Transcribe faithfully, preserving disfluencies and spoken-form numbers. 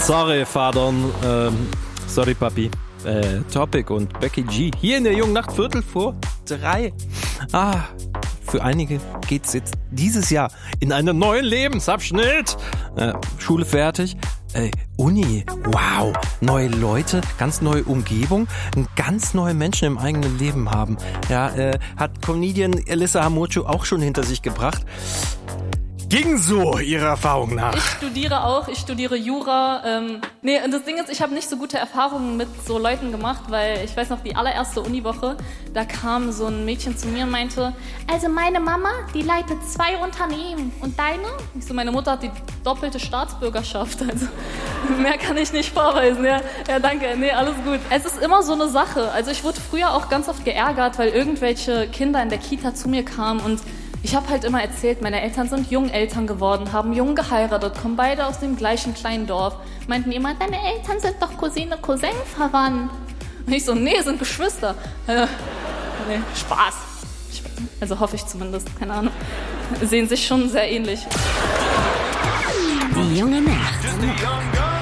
Sorry, Vater. Ähm, sorry, Papi. Äh, Topic und Becky G. Hier in der jungen Nacht, Viertel vor drei. Ah, für einige geht's jetzt dieses Jahr in einen neuen Lebensabschnitt. Äh, Schule fertig. Äh, Uni, wow, neue Leute, ganz neue Umgebung, ganz neue Menschen im eigenen Leben haben. Ja, äh, hat Comedian Elissa Hamocho auch schon hinter sich gebracht. Ging so Ihrer Erfahrung nach? Ich studiere auch, ich studiere Jura. Ähm, nee, und das Ding ist, ich habe nicht so gute Erfahrungen mit so Leuten gemacht, weil ich weiß noch, die allererste Uniwoche, da kam so ein Mädchen zu mir und meinte, also meine Mama, die leitet zwei Unternehmen. Und deine? Ich so, meine Mutter hat die doppelte Staatsbürgerschaft, also mehr kann ich nicht vorweisen. Ja, ja, danke, nee, alles gut. Es ist immer so eine Sache. Also ich wurde früher auch ganz oft geärgert, weil irgendwelche Kinder in der Kita zu mir kamen und ich habe halt immer erzählt, meine Eltern sind Jungeltern geworden, haben jung geheiratet, kommen beide aus dem gleichen kleinen Dorf. Meinten immer, deine Eltern sind doch Cousine, Cousin verwandt. Und ich so, nee, sind Geschwister. Äh, nee, Spaß. Also hoffe ich zumindest, keine Ahnung. Sehen sich schon sehr ähnlich. Die junge Nacht.